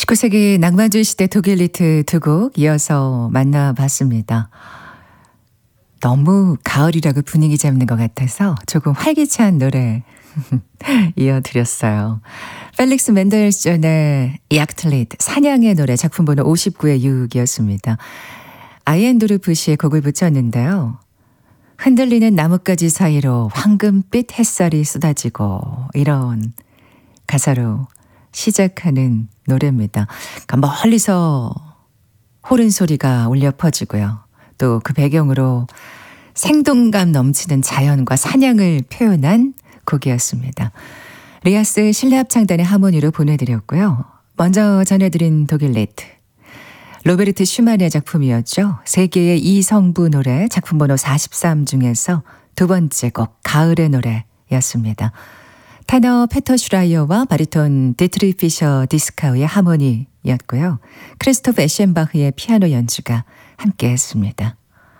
19세기 낭만주의 시대 독일 리트 두 곡 이어서 만나봤습니다. 너무 가을이라고 분위기 잡는 것 같아서 조금 활기찬 노래 이어드렸어요. 펠릭스 멘델스존의 야크틀리트 사냥의 노래 작품 번호 59의 6이었습니다. 아이엔도르프 씨의 곡을 붙였는데요. 흔들리는 나뭇가지 사이로 황금빛 햇살이 쏟아지고 이런 가사로 시작하는 노래입니다. 그러니까 멀리서 호른 소리가 울려 퍼지고요. 또 그 배경으로 생동감 넘치는 자연과 사냥을 표현한 곡이었습니다. 리아스 실내 합창단의 하모니로 보내드렸고요. 먼저 전해드린 독일 리트 로베르트 슈만의 작품이었죠. 세계의 이성부 노래 작품 번호 43 중에서 두 번째 곡 가을의 노래였습니다. 테너 페터 슈라이어와 바리톤 디트리 피셔 디스카우의 하모니였고요. 크리스토프 에셴바흐의 피아노 연주가 함께했습니다.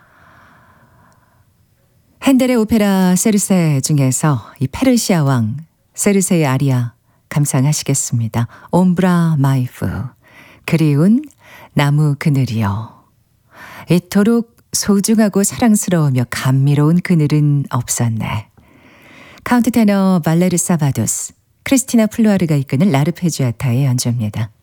핸델의 오페라 세르세 중에서 이 페르시아 왕 세르세의 아리아 감상하시겠습니다. 옴브라 마이프 그리운 나무 그늘이여. 이토록 소중하고 사랑스러우며 감미로운 그늘은 없었네. 카운트 테너 발레르 사바도스, 크리스티나 플루아르가 이끄는 라르페지아타의 연주입니다.